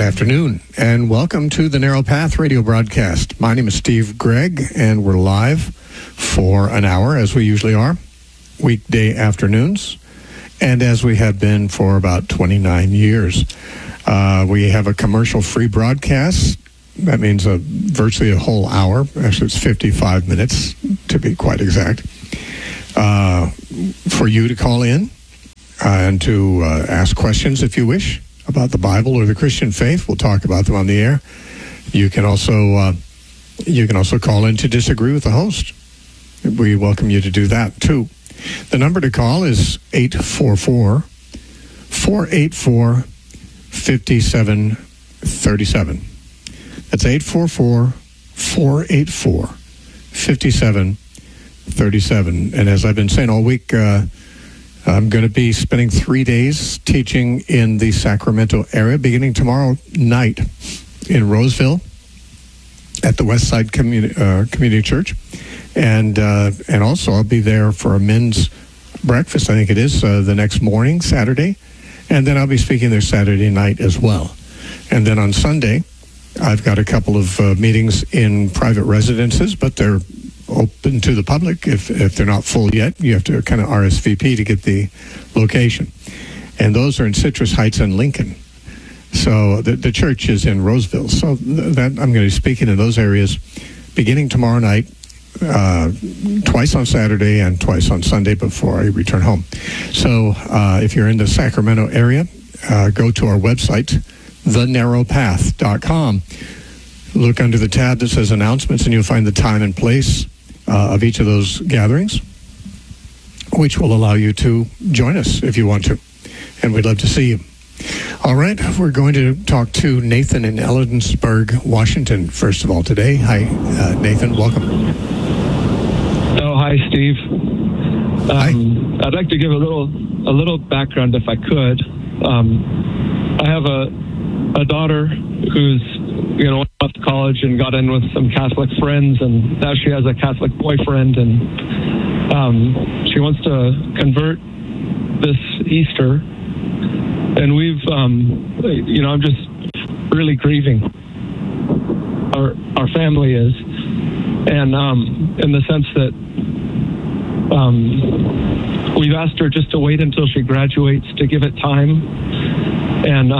afternoon, and welcome to the Narrow Path radio broadcast. My name is Steve Gregg, and we're live for an hour, as we usually are, weekday afternoons, and as we have been for about 29 years. We have a commercial-free broadcast. That means virtually a whole hour. Actually, it's 55 minutes, to be quite exact, for you to call in and to ask questions, if you wish, about the Bible or the Christian faith. We'll talk about them on the air. You can also call in to disagree with the host. We welcome you to do that too. The number to call is 844-484-5737. That's 844-484-5737. And as I've been saying all week, I'm going to be spending 3 days teaching in the Sacramento area, beginning tomorrow night in Roseville at the Westside Community Church. And also I'll be there for a men's breakfast, I think it is, the next morning, Saturday. And then I'll be speaking there Saturday night as well. And then on Sunday, I've got a couple of meetings in private residences, but they're open to the public. If they're not full yet, you have to kind of RSVP to get the location. And those are in Citrus Heights and Lincoln. So the church is in Roseville. So that I'm going to be speaking in those areas beginning tomorrow night, twice on Saturday and twice on Sunday before I return home. So if you're in the Sacramento area, go to our website, thenarrowpath.com. Look under the tab that says announcements, and you'll find the time and place of each of those gatherings, which will allow you to join us if you want to. And we'd love to see you. All right, we're going to talk to Nathan in Ellensburg, Washington, first of all today. Hi, Nathan. Welcome. Oh, hi, Steve. Hi. I'd like to give a little background, if I could. I have a daughter who's left college and got in with some Catholic friends, and now she has a Catholic boyfriend, and she wants to convert this Easter. And we've, I'm just really grieving. Our family is, and in the sense that we've asked her just to wait until she graduates to give it time, and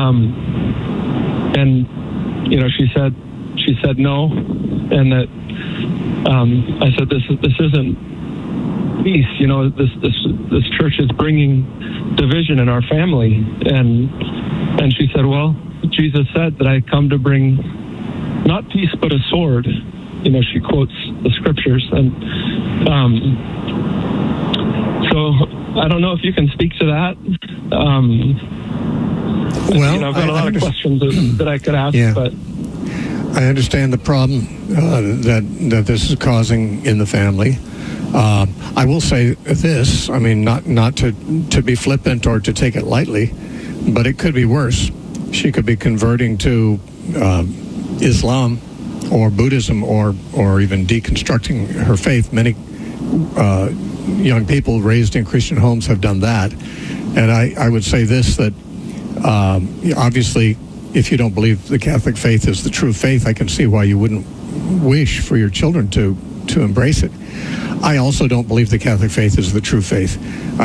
she said no, and that I said this isn't peace. This church is bringing division in our family, and she said, well, Jesus said that I come to bring not peace but a sword. She quotes the scriptures, and so I don't know if you can speak to that. Well, I've got a lot of questions that I could ask, but I understand the problem that this is causing in the family. I will say this, I mean, not to be flippant or to take it lightly, but it could be worse. She could be converting to Islam or Buddhism or even deconstructing her faith. Many young people raised in Christian homes have done that. And I would say this, that obviously, if you don't believe the Catholic faith is the true faith, I can see why you wouldn't wish for your children to embrace it. I also don't believe the Catholic faith is the true faith.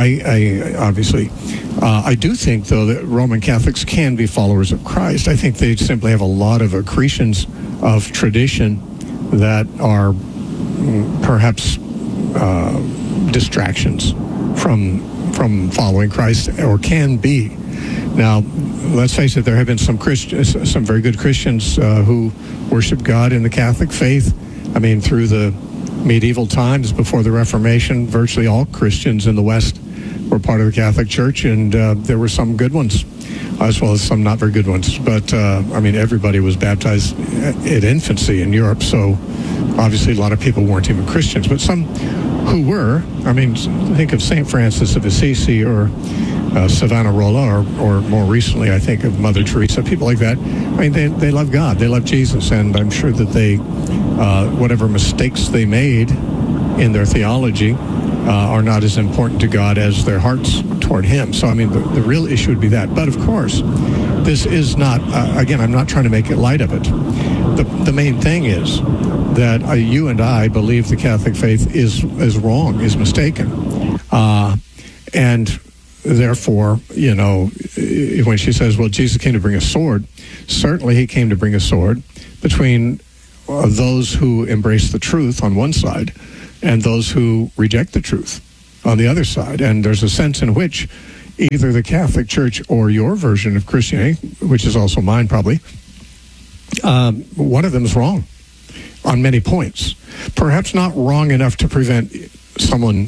I do think, though, that Roman Catholics can be followers of Christ. I think they simply have a lot of accretions of tradition that are perhaps distractions from following Christ, or can be. Now, let's face it, there have been some very good Christians who worship God in the Catholic faith. I mean, through the medieval times before the Reformation, virtually all Christians in the West were part of the Catholic Church, and there were some good ones, as well as some not very good ones. But, everybody was baptized at infancy in Europe, so obviously a lot of people weren't even Christians. But some who were, think of St. Francis of Assisi or Savonarola, or more recently, I think of Mother Teresa, people like that. They love God, they love Jesus, and I'm sure that they, whatever mistakes they made in their theology, are not as important to God as their hearts toward Him. So, I mean, the real issue would be that. But, of course, this is not, again, I'm not trying to make it light of it. The main thing is that you and I believe the Catholic faith is wrong, is mistaken. And therefore, you know, when she says, well, Jesus came to bring a sword, certainly He came to bring a sword between those who embrace the truth on one side and those who reject the truth on the other side. And there's a sense in which either the Catholic Church or your version of Christianity, which is also mine probably, one of them is wrong on many points. Perhaps not wrong enough to prevent someone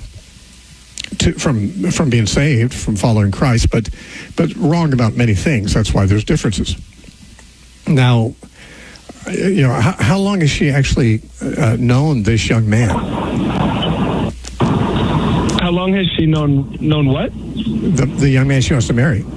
from being saved, from following Christ, but wrong about many things. That's why there's differences. Now, you know, how long has she actually known this young man? How long has she known what? The young man she wants to marry.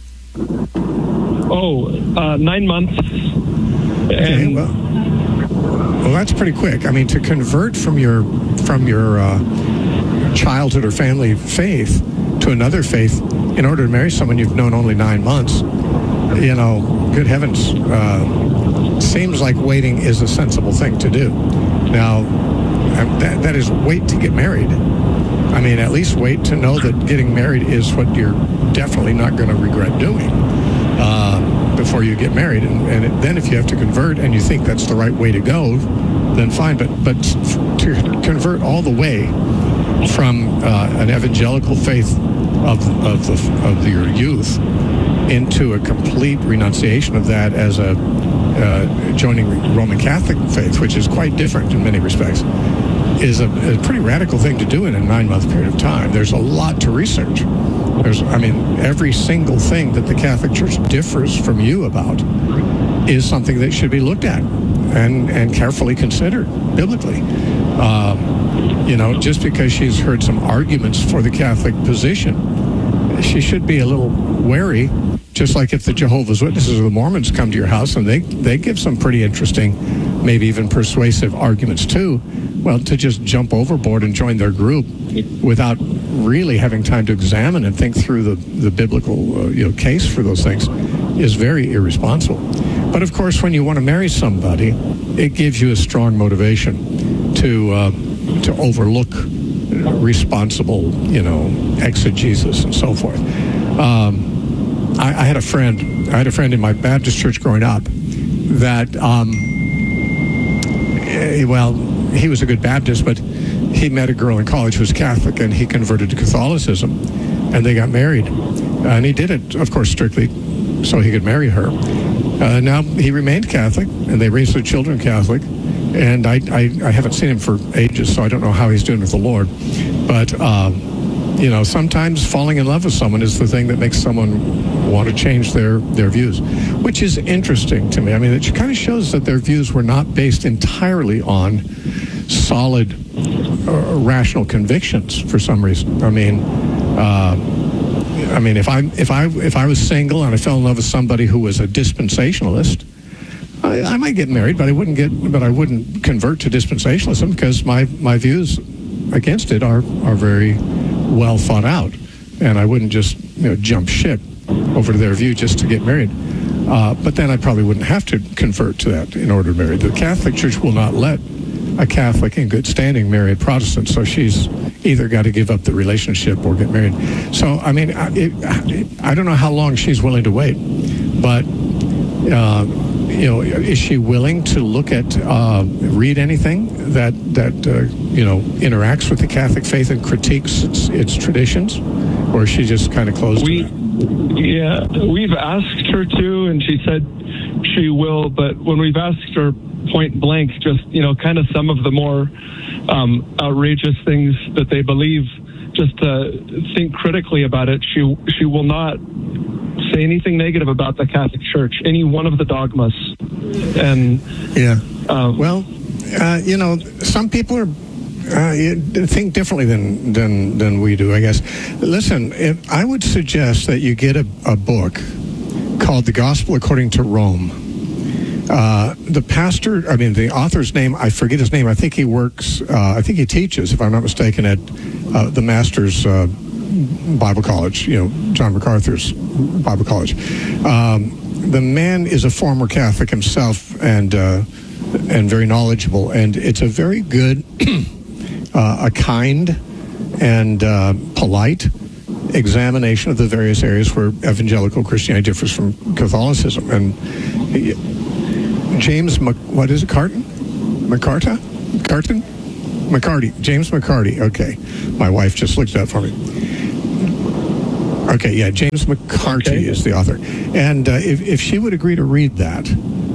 9 months. Okay, well, that's pretty quick. I mean, to convert from your childhood or family faith to another faith in order to marry someone you've known only 9 months, you know, good heavens, seems like waiting is a sensible thing to do. Now, that is wait to get married. I mean, at least wait to know that getting married is what you're definitely not going to regret doing before you get married. And then if you have to convert and you think that's the right way to go, then fine. But to convert all the way from an evangelical faith of your youth into a complete renunciation of that as a joining Roman Catholic faith, which is quite different in many respects, is a pretty radical thing to do in a 9-month period of time. There's a lot to research. Every single thing that the Catholic Church differs from you about is something that should be looked at and carefully considered biblically. You know, just because she's heard some arguments for the Catholic position, she should be a little wary, just like if the Jehovah's Witnesses or the Mormons come to your house and they give some pretty interesting, maybe even persuasive arguments too. Well, to just jump overboard and join their group without really having time to examine and think through the biblical case for those things is very irresponsible. But of course, when you want to marry somebody, it gives you a strong motivation to overlook responsible, exegesis and so forth. I had a friend in my Baptist church growing up that, he was a good Baptist, but he met a girl in college who was Catholic, and he converted to Catholicism, and they got married. And he did it, of course, strictly so he could marry her. Now, he remained Catholic, and they raised their children Catholic, and I haven't seen him for ages, so I don't know how he's doing with the Lord. But, sometimes falling in love with someone is the thing that makes someone want to change their views, which is interesting to me. I mean, it kind of shows that their views were not based entirely on solid, rational convictions for some reason. If I was single and I fell in love with somebody who was a dispensationalist, I might get married, but I wouldn't convert to dispensationalism because my views against it are very well thought out, and I wouldn't just jump ship over to their view just to get married. But then I probably wouldn't have to convert to that in order to marry. The Catholic Church will not let a Catholic in good standing marry a Protestant, so she's either got to give up the relationship or get married. So, I mean, I don't know how long she's willing to wait, but, is she willing to look at, read anything that interacts with the Catholic faith and critiques its traditions, or is she just kind of closed to that? Yeah, we've asked her to, and she said she will, but when we've asked her point blank, just, kind of some of the more outrageous things that they believe, just to think critically about it, she will not say anything negative about the Catholic Church, any one of the dogmas. And some people are think differently than we do, I guess. Listen, I would suggest that you get a book called The Gospel According to Rome, The author's name, I forget his name. I think he teaches, if I'm not mistaken, at the Master's Bible College, John MacArthur's Bible College. The man is a former Catholic himself and very knowledgeable, and it's a very good, a kind and polite examination of the various areas where evangelical Christianity differs from Catholicism. And James McCarty? James McCarty. Okay. My wife just looked it up for me. Okay, yeah, James McCarty is the author. And if she would agree to read that,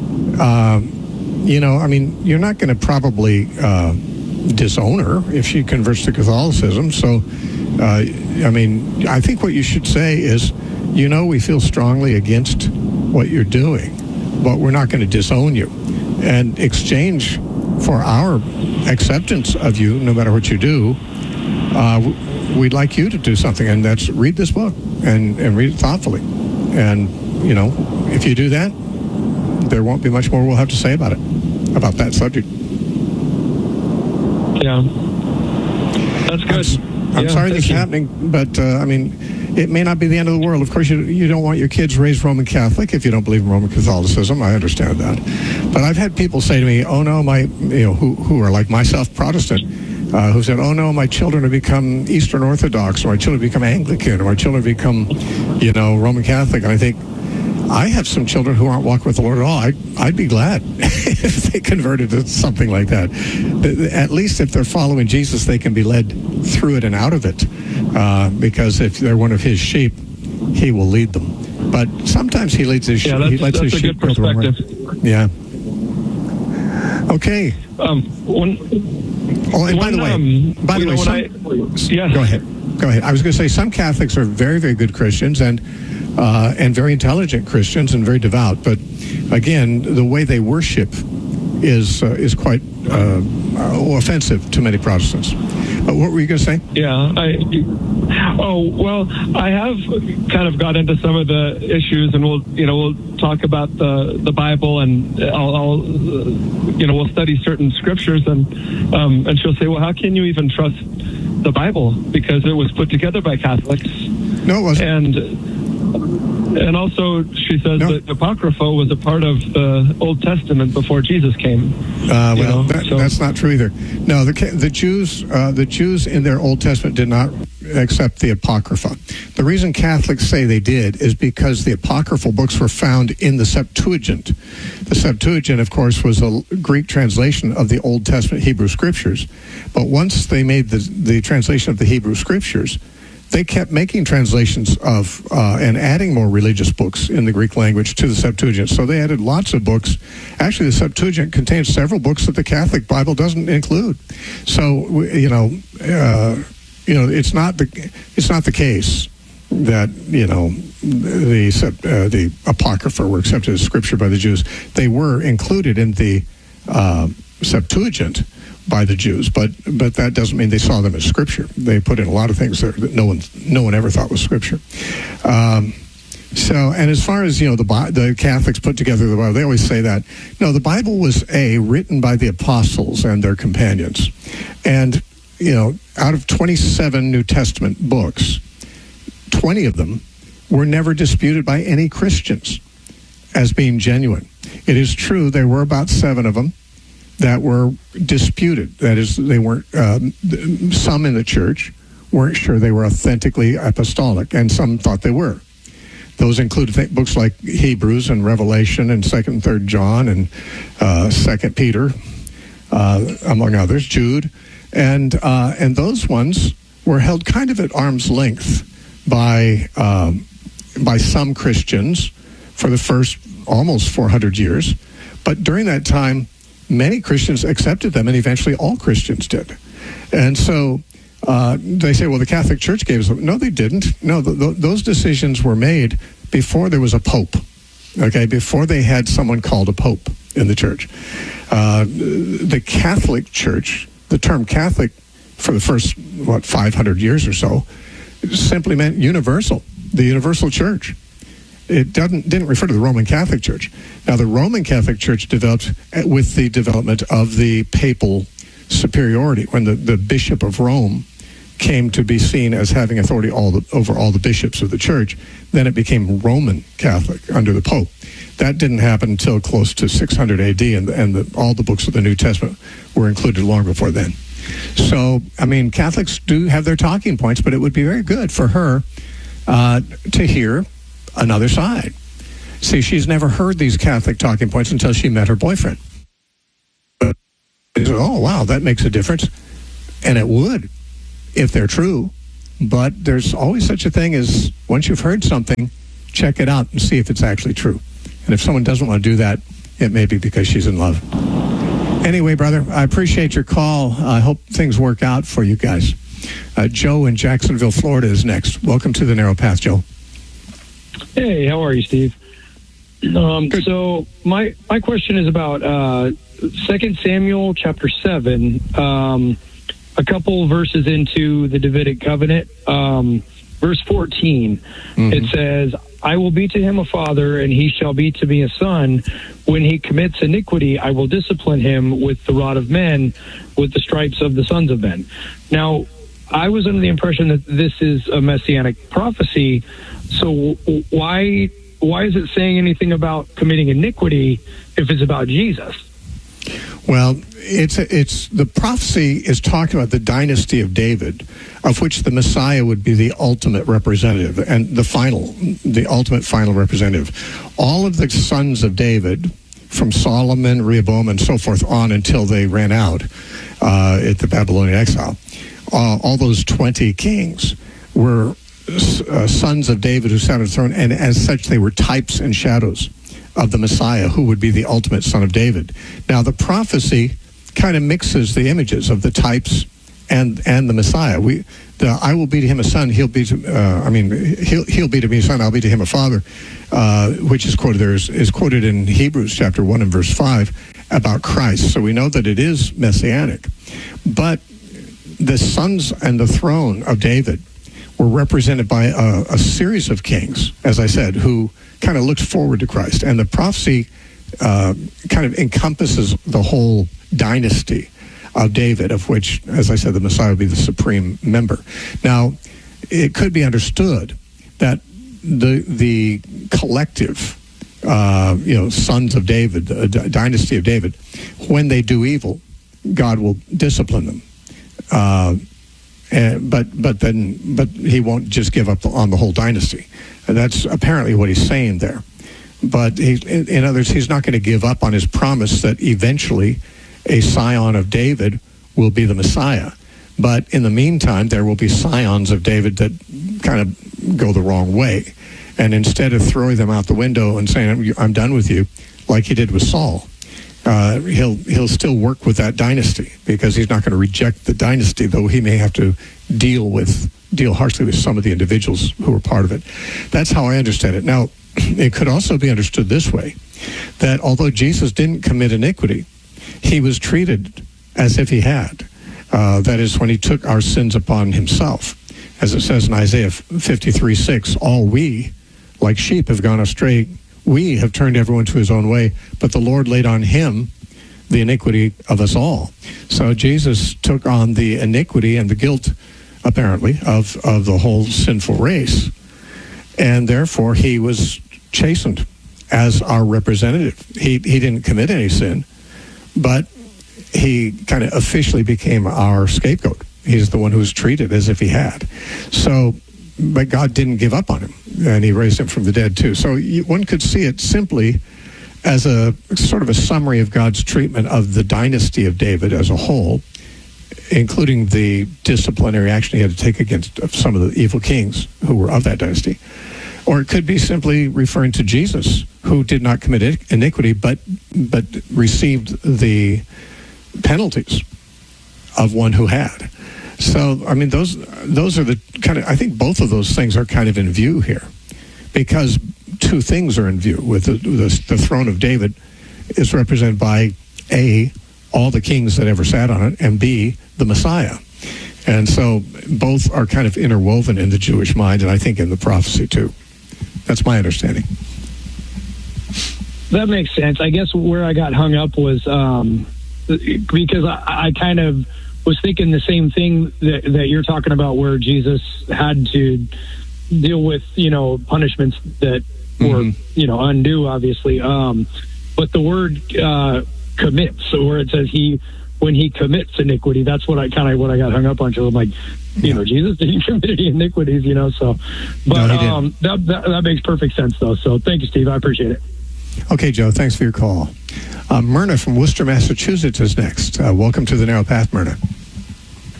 you're not going to probably disown her if she converts to Catholicism. So, I think what you should say is, we feel strongly against what you're doing, but we're not going to disown you. And exchange for our acceptance of you, no matter what you do, we'd like you to do something, and that's read this book and read it thoughtfully. And, if you do that, there won't be much more we'll have to say about that subject. Yeah. That's good. I'm sorry this is happening, but, it may not be the end of the world. Of course, you don't want your kids raised Roman Catholic if you don't believe in Roman Catholicism. I understand that. But I've had people say to me, oh, no, who are like myself, Protestant, who said, oh, no, my children have become Eastern Orthodox, or my children become Anglican, or my children become, Roman Catholic. And I think, I have some children who aren't walking with the Lord at all. I'd be glad if they converted to something like that. At least if they're following Jesus, they can be led through it and out of it. Because if they're one of his sheep, he will lead them. But sometimes he leads his sheep. Yeah, that's his a sheep good perspective. Yeah. Okay. By the way, go ahead. I was going to say some Catholics are very, very good Christians and very intelligent Christians and very devout. But again, the way they worship is quite offensive to many Protestants. What were you going to say? Yeah. I have kind of got into some of the issues, and we'll talk about the Bible, and we'll study certain scriptures, and she'll say, well, how can you even trust the Bible, because it was put together by Catholics? No, it wasn't. And also, she says that the Apocrypha was a part of the Old Testament before Jesus came. That's not true either. No, the Jews in their Old Testament did not accept the Apocrypha. The reason Catholics say they did is because the apocryphal books were found in the Septuagint. The Septuagint, of course, was a Greek translation of the Old Testament Hebrew Scriptures. But once they made the translation of the Hebrew Scriptures, they kept making translations of and adding more religious books in the Greek language to the Septuagint. So they added lots of books. Actually, the Septuagint contains several books that the Catholic Bible doesn't include. So it's not the case that the Apocrypha were accepted as Scripture by the Jews. They were included in the Septuagint by the Jews, but that doesn't mean they saw them as Scripture. They put in a lot of things there that no one ever thought was Scripture. And as far as the Catholics put together the Bible, they always say that the Bible was written by the apostles and their companions, and out of 27 New Testament books, 20 of them were never disputed by any Christians as being genuine. It is true there were about 7 of them that were disputed. That is, they weren't. Some in the church weren't sure they were authentically apostolic, and some thought they were. Those included books like Hebrews and Revelation and 2nd and 3rd John and 2nd Peter, among others, Jude, and those ones were held kind of at arm's length by some Christians for the first almost 400 years. But during that time, many Christians accepted them, and eventually all Christians did. And so they say, well, the Catholic Church gave us them. No, they didn't. No, those decisions were made before there was a pope, okay, before they had someone called a pope in the church. The Catholic Church, the term Catholic for the first, 500 years or so, simply meant universal, the universal church. It didn't refer to the Roman Catholic Church. Now, the Roman Catholic Church developed with the development of the papal superiority, when the Bishop of Rome came to be seen as having authority over all the bishops of the church. Then it became Roman Catholic under the Pope. That didn't happen until close to 600 AD, and all the books of the New Testament were included long before then. So, I mean, Catholics do have their talking points, but it would be very good for her to hear another side. See, she's never heard these Catholic talking points until she met her boyfriend. Oh, wow, that makes a difference. And it would, if they're true. But there's always such a thing as, once you've heard something, check it out and see if it's actually true. And if someone doesn't want to do that, it may be because she's in love. Anyway, brother, I appreciate your call. I hope things work out for you guys. Joe in Jacksonville, Florida is next. Welcome to the Narrow Path, Joe. Hey, how are you, Steve? So my question is about 2 Samuel chapter 7, a couple verses into the Davidic covenant. Verse 14, It says, I will be to him a father, and he shall be to me a son. When he commits iniquity, I will discipline him with the rod of men, with the stripes of the sons of men. Now, I was under the impression that this is a messianic prophecy. So why is it saying anything about committing iniquity if it's about Jesus? Well, it's the prophecy is talking about the dynasty of David, of which the Messiah would be the ultimate representative and the ultimate final representative. All of the sons of David, from Solomon, Rehoboam, and so forth on until they ran out at the Babylonian exile, all those 20 kings were sons of David who sat on the throne, and as such they were types and shadows of the Messiah, who would be the ultimate son of David. Now, the prophecy kind of mixes the images of the types and the Messiah. I will be to him a son. He'll be to me a son. I'll be to him a father, which is quoted there is quoted in Hebrews chapter 1 and verse 5 about Christ. So we know that it is messianic, but the sons and the throne of David were represented by a series of kings, as I said, who kind of looked forward to Christ. And the prophecy kind of encompasses the whole dynasty of David, of which, as I said, the Messiah would be the supreme member. Now, it could be understood that the collective, sons of David, the dynasty of David, when they do evil, God will discipline them. But he won't just give up on the whole dynasty. And that's apparently what he's saying there. But in others, he's not going to give up on his promise that eventually a scion of David will be the Messiah. But in the meantime, there will be scions of David that kind of go the wrong way. And instead of throwing them out the window and saying, I'm done with you, like he did with Saul, he'll still work with that dynasty, because he's not going to reject the dynasty, though he may have to deal harshly with some of the individuals who were part of it. That's how I understand it. Now, it could also be understood this way, that although Jesus didn't commit iniquity, he was treated as if he had. That is, when he took our sins upon himself. As it says in Isaiah 53:6, all we, like sheep, have gone astray. We have turned everyone to his own way, but the Lord laid on him the iniquity of us all. So Jesus took on the iniquity and the guilt, apparently, of the whole sinful race. And therefore, he was chastened as our representative. He didn't commit any sin, but he kind of officially became our scapegoat. He's the one who was treated as if he had. So, but God didn't give up on him, and he raised him from the dead too. So one could see it simply as a sort of a summary of God's treatment of the dynasty of David as a whole, including the disciplinary action he had to take against some of the evil kings who were of that dynasty. Or it could be simply referring to Jesus, who did not commit iniquity, but received the penalties of one who had. So, I mean, those are the kind of, I think both of those things are kind of in view here, because two things are in view. With the throne of David is represented by A, all the kings that ever sat on it, and B, the Messiah. And so both are kind of interwoven in the Jewish mind, and I think in the prophecy too. That's my understanding. That makes sense. I guess where I got hung up was because I kind of was thinking the same thing that you're talking about, where Jesus had to deal with, punishments that were, undue, obviously. But the word commits, so where it says when he commits iniquity, that's what I got hung up on. So I'm like, Jesus didn't commit any iniquities, so. But no, that makes perfect sense, though. So thank you, Steve. I appreciate it. Okay, Joe, thanks for your call. Myrna from Worcester, Massachusetts is next. Welcome to the Narrow Path, Myrna.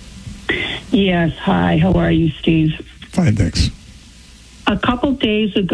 Yes, hi. How are you, Steve? Fine, thanks. A couple days ago,